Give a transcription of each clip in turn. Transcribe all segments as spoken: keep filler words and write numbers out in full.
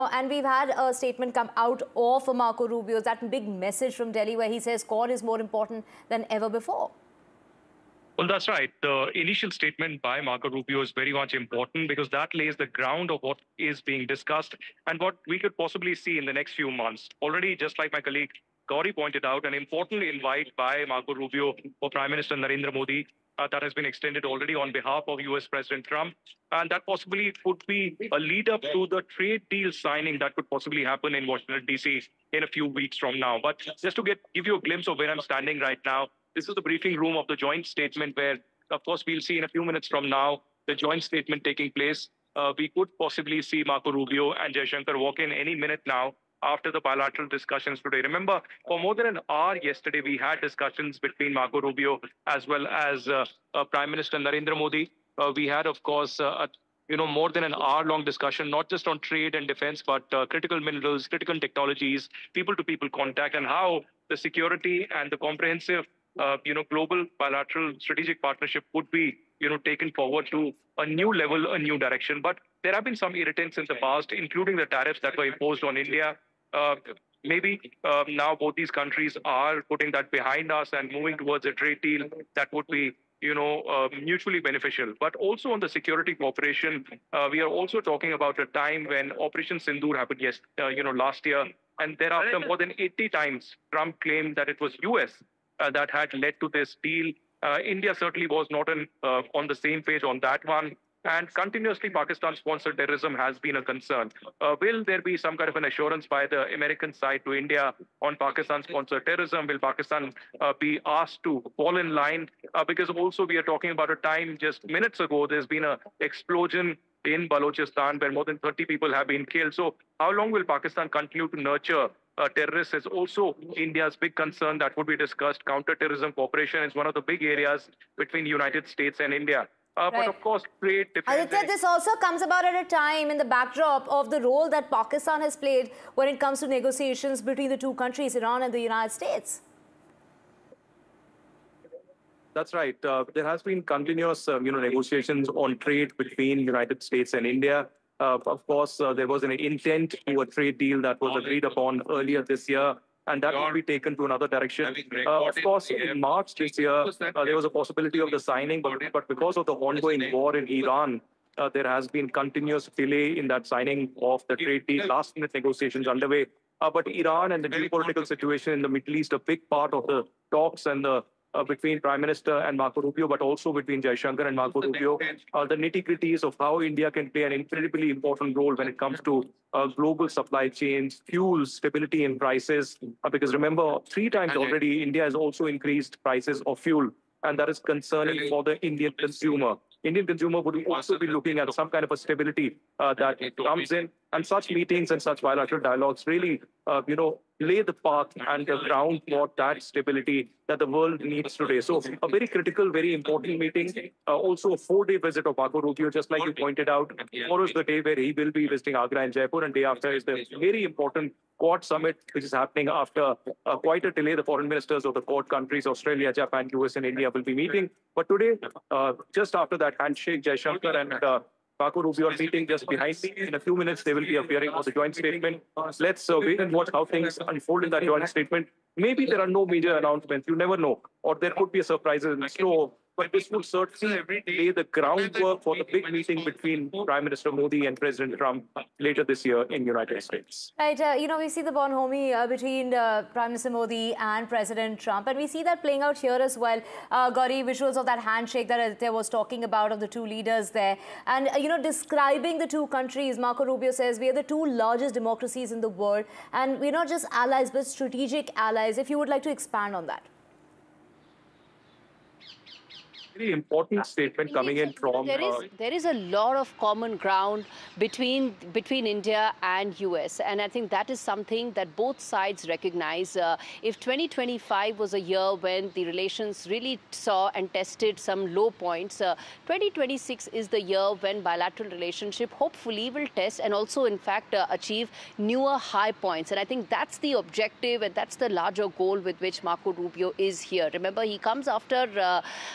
And we've had a statement come out of Marco Rubio, that big message from Delhi where he says Quad is more important than ever before. Well, that's right. The initial statement by Marco Rubio is very much important because that lays the ground of what is being discussed and what we could possibly see in the next few months. Already, just like my colleague Gauri pointed out, an important invite by Marco Rubio for Prime Minister Narendra Modi uh, that has been extended already on behalf of U S President Trump. And that possibly could be a lead up to the trade deal signing that could possibly happen in Washington, D C in a few weeks from now. But just to get give you a glimpse of where I'm standing right now, this is the briefing room of the joint statement where, of course, we'll see in a few minutes from now the joint statement taking place. Uh, we could possibly see Marco Rubio and Jaishankar walk in any minute now after the bilateral discussions today. Remember, for more than an hour yesterday, we had discussions between Marco Rubio as well as uh, uh, Prime Minister Narendra Modi. Uh, we had, of course, uh, a you know, more than an hour-long discussion, not just on trade and defense, but uh, critical minerals, critical technologies, people-to-people contact, and how the security and the comprehensive Uh, you know, global bilateral strategic partnership would be, you know, taken forward to a new level, a new direction. But there have been some irritants in the past, including the tariffs that were imposed on India. Uh, maybe uh, now both these countries are putting that behind us and moving towards a trade deal that would be, you know, uh, mutually beneficial. But also on the security cooperation, uh, we are also talking about a time when Operation Sindoor happened, yes, uh, you know, last year. And thereafter, more than eighty times, Trump claimed that it was U S Uh, that had led to this deal. Uh, India certainly was not in, uh, on the same page on that one. And continuously, Pakistan-sponsored terrorism has been a concern. Uh, will there be some kind of an assurance by the American side to India on Pakistan-sponsored terrorism? Will Pakistan uh, be asked to fall in line? Uh, because also we are talking about a time just minutes ago, there's been an explosion in Balochistan where more than thirty people have been killed. So how long will Pakistan continue to nurture Uh, terrorists is also India's big concern that would be discussed. Counterterrorism cooperation is one of the big areas between the United States and India. Uh, right. But of course, trade, defense... Aditya, this also comes about at a time in the backdrop of the role that Pakistan has played when it comes to negotiations between the two countries, Iran and the United States. That's right. Uh, there has been continuous, um, you know, negotiations on trade between the United States and India. Uh, of course, uh, there was an intent to a trade deal that was agreed upon earlier this year, and that will be taken to another direction. Uh, of course, in March this year, uh, there was a possibility of the signing, but, but because of the ongoing war in Iran, uh, there has been continuous delay in that signing of the trade deal, last-minute negotiations underway. Uh, but Iran and the geopolitical situation in the Middle East, a big part of the talks and the Uh, between Prime Minister and Marco Rubio, but also between Jaishankar and Marco Rubio, uh, the nitty-gritties of how India can play an incredibly important role when it comes to uh, global supply chains, fuels, stability in prices. Uh, because remember, three times already, India has also increased prices of fuel, and that is concerning for the Indian consumer. Indian consumer would also be looking at some kind of a stability uh, that comes in, and such meetings and such bilateral dialogues really, uh, you know, lay the path and the ground for that stability that the world needs today. So a very critical, very important meeting. Uh, also a four-day visit of Marco Rubio, just like you pointed out. Tomorrow is the day where he will be visiting Agra and Jaipur, and day after is the very important Quad summit, which is happening after uh, quite a delay. The foreign ministers of the Quad countries, Australia, Japan, U S, and India will be meeting. But today, uh, just after that handshake, Jaishankar and uh, Marco Rubio are meeting just behind me. In a few minutes, they will be appearing on the joint statement. Let's uh, wait and watch how things unfold in that joint statement. Maybe there are no major announcements. You never know. Or there could be a surprise in store. But this would certainly lay the groundwork for the big meeting between Prime Minister Modi and President Trump later this year in the United States. Right. Uh, you know, we see the bonhomie uh, between uh, Prime Minister Modi and President Trump, and we see that playing out here as well. Uh, Gauri, visuals of that handshake that Aditya was talking about of the two leaders there. And, uh, you know, describing the two countries, Marco Rubio says we are the two largest democracies in the world, and we're not just allies, but strategic allies. If you would like to expand on that. Very important statement coming in from... There is, uh, there is a lot of common ground between, between India and U S. And I think that is something that both sides recognize. Uh, if twenty twenty-five was a year when the relations really saw and tested some low points, uh, twenty twenty-six is the year when bilateral relationship hopefully will test and also, in fact, uh, achieve newer high points. And I think that's the objective and that's the larger goal with which Marco Rubio is here. Remember, he comes after uh, uh,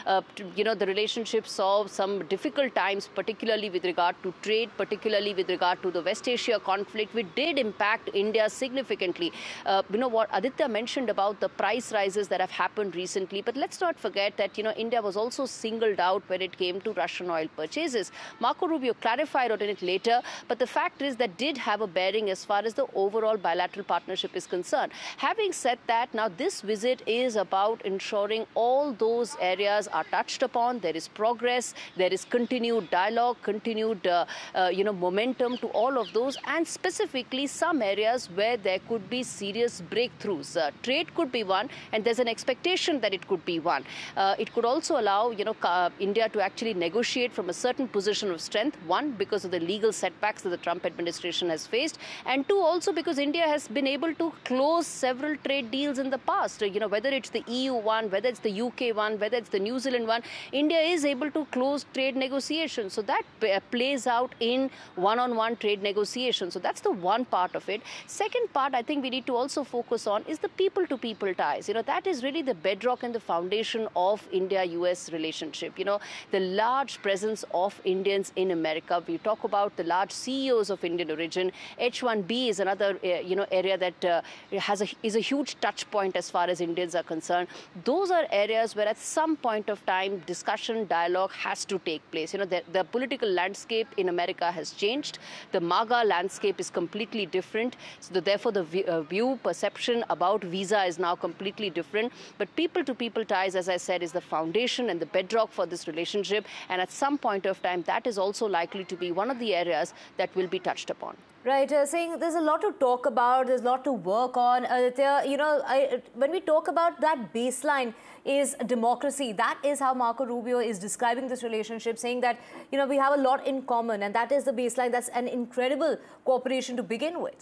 you know, the relationship saw some difficult times, particularly with regard to trade, particularly with regard to the West Asia conflict, which did impact India significantly. Uh, you know what Aditya mentioned about the price rises that have happened recently, but let's not forget that, you know, India was also singled out when it came to Russian oil purchases. Marco Rubio clarified on it later, but the fact is that did have a bearing as far as the overall bilateral partnership is concerned. Having said that, now this visit is about ensuring all those areas are touched upon. There is progress, there is continued dialogue, continued uh, uh, you know, momentum to all of those, and specifically some areas where there could be serious breakthroughs. Uh, trade could be one, and there's an expectation that it could be one. Uh, it could also allow, you know, uh, India to actually negotiate from a certain position of strength. One, because of the legal setbacks that the Trump administration has faced, and two, also because India has been able to close several trade deals in the past. You know, whether it's the E U one, whether it's the U K one, whether it's the New Zealand one, India is able to close trade negotiations. So that plays out in one-on-one trade negotiations. So that's the one part of it. Second part, I think we need to also focus on is the people-to-people ties. You know, that is really the bedrock and the foundation of India-U S relationship. You know, the large presence of Indians in America. We talk about the large C E Os of Indian origin. H one B is another, uh, you know, area that uh, has a, is a huge touch point as far as Indians are concerned. Those are areas where at some point of time, discussion, dialogue has to take place. You know, the, the political landscape in America has changed. The MAGA landscape is completely different. So the, therefore, the uh, view, perception about visa is now completely different. But people-to-people ties, as I said, is the foundation and the bedrock for this relationship. And at some point of time, that is also likely to be one of the areas that will be touched upon. Right, uh, saying there's a lot to talk about, there's a lot to work on. Uh, there, you know, I, when we talk about that baseline is democracy, that is how Marco Rubio is describing this relationship, saying that, you know, we have a lot in common, and that is the baseline. That's an incredible cooperation to begin with.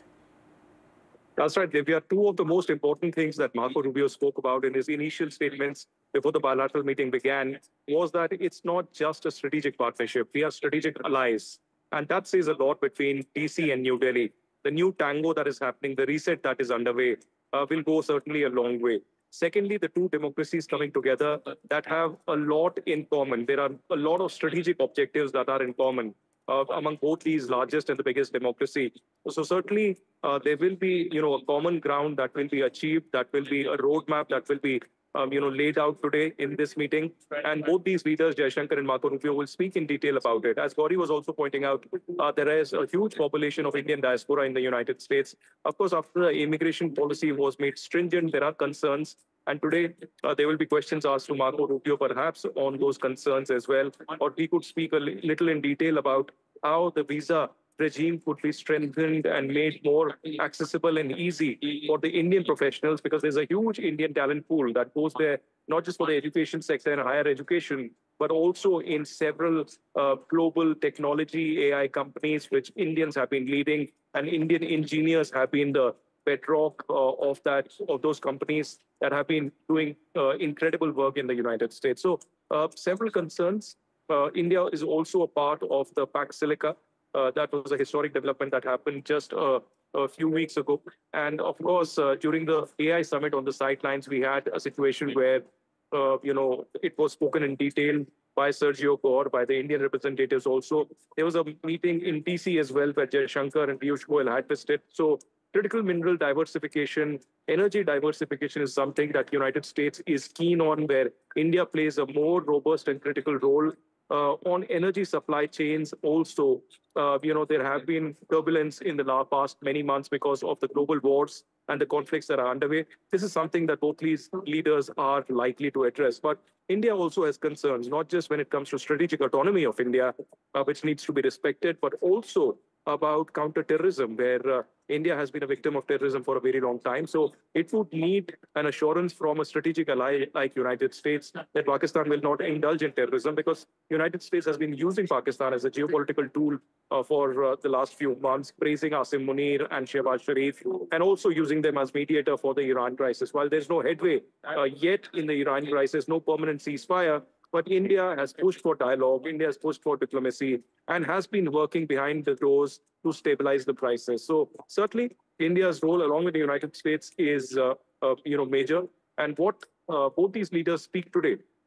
That's right, Divya. Two of the most important things that Marco Rubio spoke about in his initial statements before the bilateral meeting began was that it's not just a strategic partnership. We are strategic allies. And that says a lot between D C and New Delhi. The new tango that is happening, the reset that is underway, uh, will go certainly a long way. Secondly, the two democracies coming together that have a lot in common. There are a lot of strategic objectives that are in common uh, among both these largest and the biggest democracy. So certainly uh, there will be, you know, a common ground that will be achieved, that will be a roadmap that will be Um, you know, laid out today in this meeting. And both these leaders, Jaishankar and Marco Rubio, will speak in detail about it. As Gauri was also pointing out, uh, there is a huge population of Indian diaspora in the United States. Of course, after the immigration policy was made stringent, there are concerns. And today, uh, there will be questions asked to Marco Rubio, perhaps, on those concerns as well. Or he could speak a little in detail about how the visa regime could be strengthened and made more accessible and easy for the Indian professionals, because there's a huge Indian talent pool that goes there, not just for the education sector and higher education, but also in several uh, global technology A I companies, which Indians have been leading, and Indian engineers have been the bedrock uh, of that of those companies that have been doing uh, incredible work in the United States. So uh, several concerns. Uh, India is also a part of the Pax Silica. Uh, that was a historic development that happened just uh, a few weeks ago. And of course, uh, during the A I summit on the sidelines, we had a situation where, uh, you know, it was spoken in detail by Sergio Gore, by the Indian representatives also. There was a meeting in D C as well where Jaishankar and Piyush Goyal had visited. So critical mineral diversification, energy diversification is something that the United States is keen on, where India plays a more robust and critical role. Uh, on energy supply chains also, uh, you know, there have been turbulence in the last past many months because of the global wars and the conflicts that are underway. This is something that both these leaders are likely to address. But India also has concerns, not just when it comes to strategic autonomy of India, uh, which needs to be respected, but also about counterterrorism, where uh, India has been a victim of terrorism for a very long time. So it would need an assurance from a strategic ally like United States that Pakistan will not indulge in terrorism, because United States has been using Pakistan as a geopolitical tool uh, for uh, the last few months, praising Asim Munir and Shehbaz Sharif, and also using them as mediator for the Iran crisis. While there's no headway uh, yet in the Iran crisis, no permanent ceasefire, but India has pushed for dialogue, India has pushed for diplomacy, and has been working behind the doors to stabilize the crisis. So certainly, India's role, along with the United States, is uh, uh, you know major. And what uh, both these leaders speak today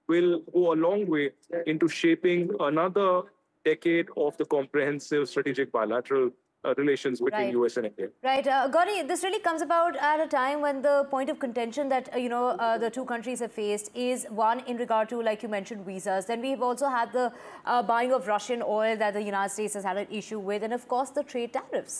will go a long way into shaping another decade of the comprehensive strategic bilateral uh, relations between Right. U S and India. Right. Uh, Gauri, this really comes about at a time when the point of contention that, uh, you know, uh, the two countries have faced is one in regard to, like you mentioned, visas. Then we've also had the uh, buying of Russian oil that the United States has had an issue with. And of course, the trade tariffs.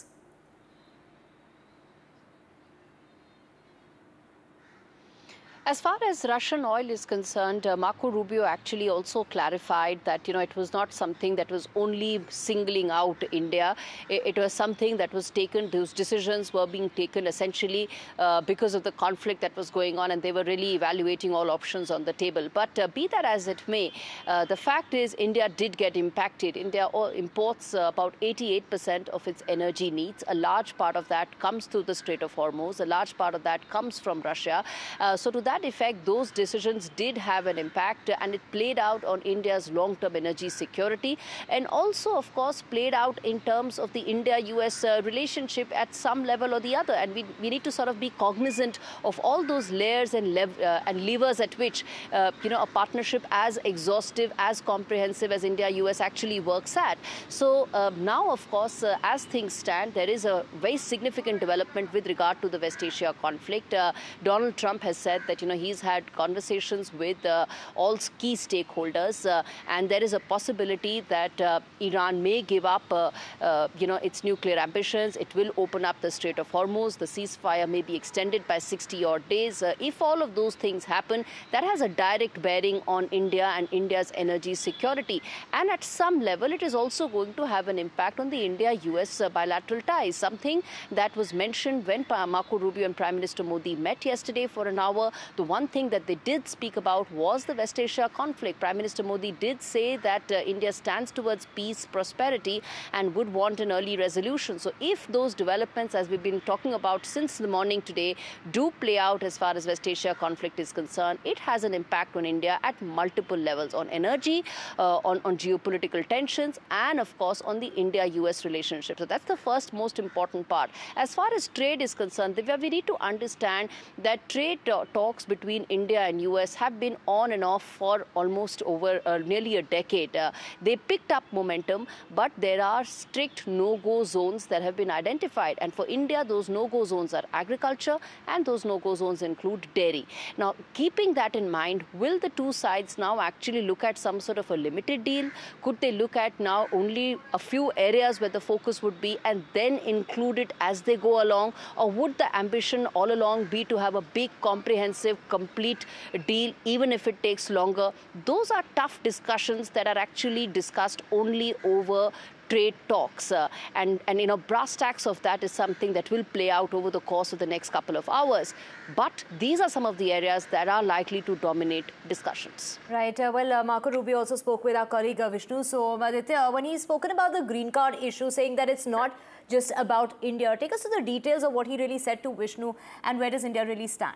As far as Russian oil is concerned, uh, Marco Rubio actually also clarified that, you know, it was not something that was only singling out India. It, it was something that was taken, those decisions were being taken essentially uh, because of the conflict that was going on, and they were really evaluating all options on the table. But uh, be that as it may, uh, the fact is India did get impacted. India imports uh, about eighty-eight percent of its energy needs. A large part of that comes through the Strait of Hormuz. A large part of that comes from Russia. Uh, so to that effect, those decisions did have an impact, and it played out on India's long-term energy security, and also, of course, played out in terms of the India-U S uh, relationship at some level or the other. And we, we need to sort of be cognizant of all those layers and, lev uh, and levers at which, uh, you know, a partnership as exhaustive, as comprehensive as India-U S actually works at. So uh, now, of course, uh, as things stand, there is a very significant development with regard to the West Asia conflict. Uh, Donald Trump has said that, you know, he's had conversations with uh, all key stakeholders, uh, and there is a possibility that uh, Iran may give up, uh, uh, you know, its nuclear ambitions. It will open up the Strait of Hormuz. The ceasefire may be extended by sixty odd days. Uh, if all of those things happen, that has a direct bearing on India and India's energy security. And at some level, it is also going to have an impact on the India-U S uh, bilateral ties, something that was mentioned when Marco Rubio and Prime Minister Modi met yesterday for an hour. The one thing that they did speak about was the West Asia conflict. Prime Minister Modi did say that uh, India stands towards peace, prosperity, and would want an early resolution. So if those developments, as we've been talking about since the morning today, do play out as far as West Asia conflict is concerned, it has an impact on India at multiple levels, on energy, uh, on, on geopolitical tensions, and of course on the India-U S relationship. So that's the first most important part. As far as trade is concerned, Divya, we need to understand that trade uh, talks between India and U S have been on and off for almost over uh, nearly a decade. Uh, they picked up momentum, but there are strict no-go zones that have been identified. And for India, those no-go zones are agriculture, and those no-go zones include dairy. Now, keeping that in mind, will the two sides now actually look at some sort of a limited deal? Could they look at now only a few areas where the focus would be and then include it as they go along? Or would the ambition all along be to have a big, comprehensive, complete deal, even if it takes longer? Those are tough discussions that are actually discussed only over trade talks. Uh, and, and, you know, brass tacks of that is something that will play out over the course of the next couple of hours. But these are some of the areas that are likely to dominate discussions. Right. Uh, well, uh, Marco Rubio also spoke with our colleague uh, Vishnu So, Aditya, when he's spoken about the green card issue, saying that it's not just about India, take us to the details of what he really said to Vishnu, and where does India really stand?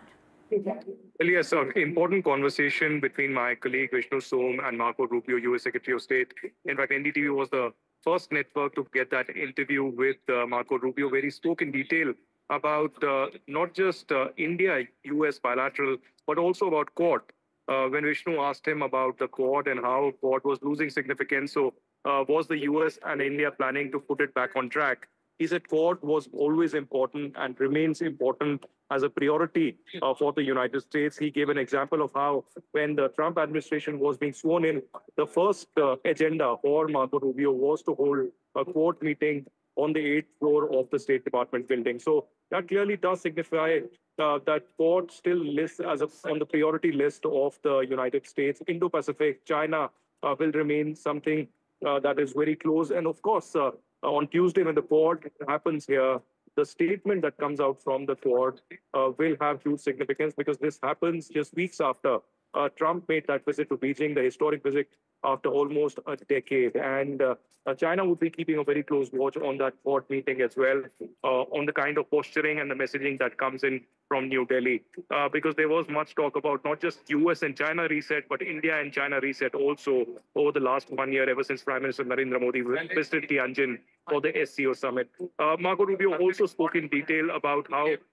Well, yes, an important conversation between my colleague Vishnu Som and Marco Rubio, U S Secretary of State. In fact, N D T V was the first network to get that interview with uh, Marco Rubio, where he spoke in detail about uh, not just uh, India-U S bilateral, but also about Quad. Uh, when Vishnu asked him about the Quad and how Quad was losing significance, so uh, was the U S and India planning to put it back on track? He said Quad was always important and remains important as a priority uh, for the United States. He gave an example of how when the Trump administration was being sworn in, the first uh, agenda for Marco Rubio was to hold a Quad meeting on the eighth floor of the State Department building. So that clearly does signify uh, that Quad still lists as a, on the priority list of the United States. Indo-Pacific, China uh, will remain something uh, that is very close. And of course, uh, on Tuesday, when the Quad happens here, the statement that comes out from the Quad uh, will have huge significance, because this happens just weeks after uh, Trump made that visit to Beijing, the historic visit after almost a decade. And uh, uh, China would be keeping a very close watch on that Quad meeting as well, uh, on the kind of posturing and the messaging that comes in from New Delhi, uh, because there was much talk about not just U S and China reset, but India and China reset also over the last one year, ever since Prime Minister Narendra Modi visited Tianjin for the S C O summit. Uh, Marco Rubio also spoke in detail about how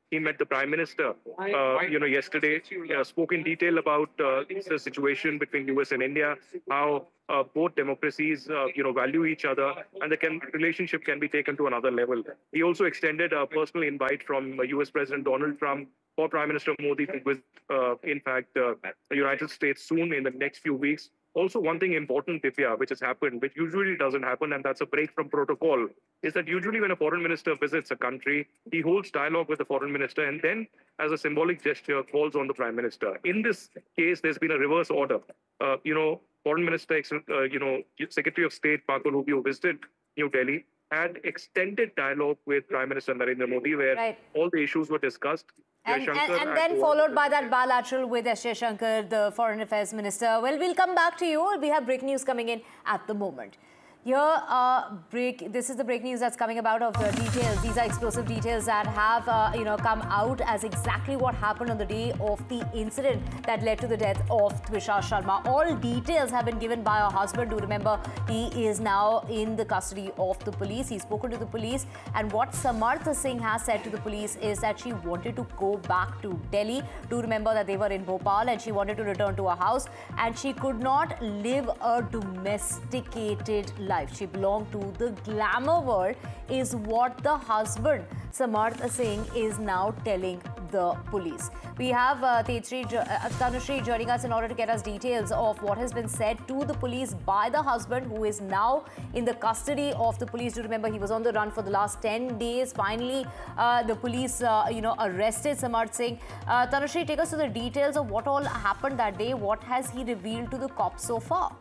He met the Prime Minister, uh, you know, yesterday, uh, spoke in detail about uh, the situation between U S and India, how uh, both democracies, uh, you know, value each other, and the can, relationship can be taken to another level. He also extended a personal invite from uh, U S President Donald Trump for Prime Minister Modi to visit, uh, in fact, uh, the United States soon in the next few weeks. Also, one thing important, Divya, which has happened, which usually doesn't happen, and that's a break from protocol, is that usually when a foreign minister visits a country, he holds dialogue with the foreign minister and then, as a symbolic gesture, calls on the prime minister. In this case, there's been a reverse order. Uh, you know, foreign minister, uh, you know, Secretary of State Marco Rubio visited New Delhi, had extended dialogue with Prime Minister Narendra Modi, where right. all the issues were discussed. And, and, and then followed by that bilateral with S. Jaishankar, the Foreign Affairs Minister. Well, we'll come back to you. We have breaking news coming in at the moment. Here, uh, break. This is the break news that's coming about of the details. These are explosive details that have, uh, you know, come out as exactly what happened on the day of the incident that led to the death of Twisha Sharma. All details have been given by her husband. Do remember, he is now in the custody of the police. He's spoken to the police, and what Samarth Singh has said to the police is that she wanted to go back to Delhi. Do remember that they were in Bhopal, and she wanted to return to her house, and she could not live a domesticated life. She belonged to the glamour world, is what the husband, Samarth Singh, is now telling the police. We have uh, Tejri, uh, Tanushree joining us in order to get us details of what has been said to the police by the husband, who is now in the custody of the police. Do remember, he was on the run for the last ten days. Finally, uh, the police, uh, you know, arrested Samarth Singh. Uh, Tanushree, take us to the details of what all happened that day. What has he revealed to the cops so far?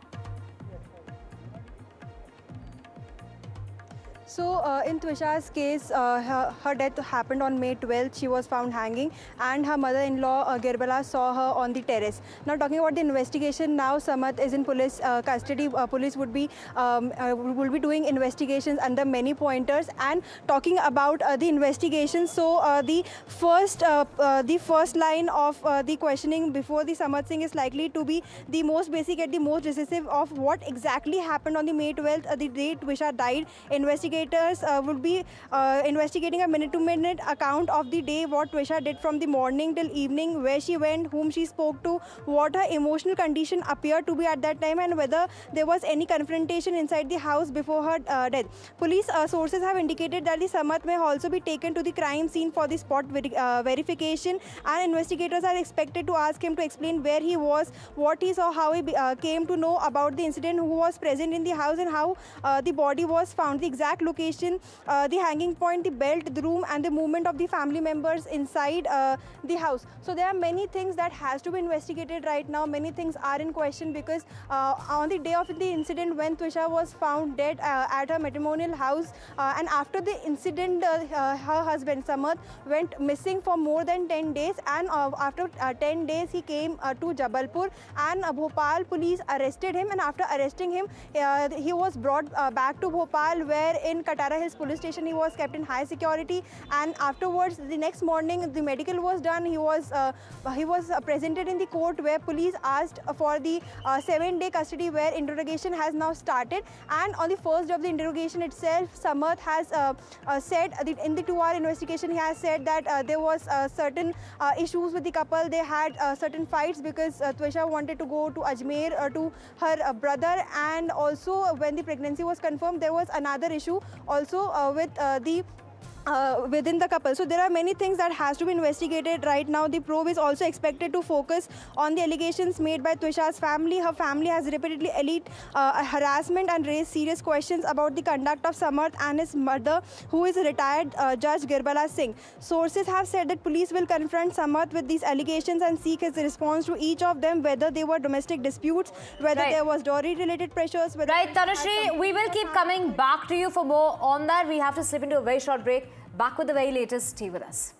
So, uh, in Twisha's case, uh, her, her death happened on May twelfth. She was found hanging, and her mother-in-law, uh, Girbala, saw her on the terrace. Now, talking about the investigation, now Samarth is in police uh, custody. Uh, police would be um, uh, will be doing investigations under many pointers. And talking about uh, the investigation, so uh, the first uh, uh, the first line of uh, the questioning before the Samarth Singh is likely to be the most basic and the most decisive of what exactly happened on the May twelfth, uh, the day Twisha died. Investigators Uh, would be uh, investigating a minute-to-minute account of the day, what Twisha did from the morning till evening, where she went, whom she spoke to, what her emotional condition appeared to be at that time, and whether there was any confrontation inside the house before her uh, death. Police uh, sources have indicated that the Samarth may also be taken to the crime scene for the spot veri uh, verification, and investigators are expected to ask him to explain where he was, what he saw, how he be, uh, came to know about the incident, who was present in the house, and how uh, the body was found, the exact location, uh, the hanging point, the belt, the room, and the movement of the family members inside uh, the house. So there are many things that has to be investigated right now. Many things are in question because uh, on the day of the incident, when Twisha was found dead uh, at her matrimonial house, uh, and after the incident, uh, uh, her husband Samarth went missing for more than ten days, and uh, after uh, ten days he came uh, to Jabalpur, and uh, Bhopal police arrested him, and after arresting him, uh, he was brought uh, back to Bhopal, where in Katara Hills police station he was kept in high security, and afterwards the next morning the medical was done. He was uh, he was uh, presented in the court, where police asked for the uh, seven day custody, where interrogation has now started. And on the first day of the interrogation itself, Samarth has uh, uh, said that in the two hour investigation, he has said that uh, there was uh, certain uh, issues with the couple. They had uh, certain fights because uh, Twisha wanted to go to Ajmer uh, to her uh, brother, and also when the pregnancy was confirmed, there was another issue also uh, with uh, the Uh, within the couple. So there are many things that has to be investigated right now. The probe is also expected to focus on the allegations made by Twisha's family. Her family has repeatedly alleged uh, harassment and raised serious questions about the conduct of Samarth and his mother, who is retired uh, Judge Girbala Singh. Sources have said that police will confront Samarth with these allegations and seek his response to each of them, whether they were domestic disputes, whether right. there was dowry-related pressures. Right, Tanushree, we will keep coming back to you for more on that. We have to slip into a very short break. Back with the very latest. Stay with us.